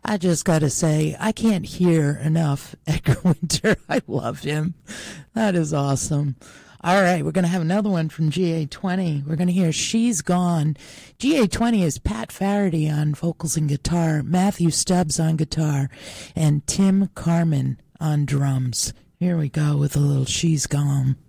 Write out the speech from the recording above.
I just got to say, I can't hear enough Edgar Winter. I love him. That is awesome. All right, we're going to have another one from GA20. We're going to hear She's Gone. GA20 is Pat Faraday on vocals and guitar, Matthew Stubbs on guitar, and Tim Carmen on drums. Here we go with a little She's Gone.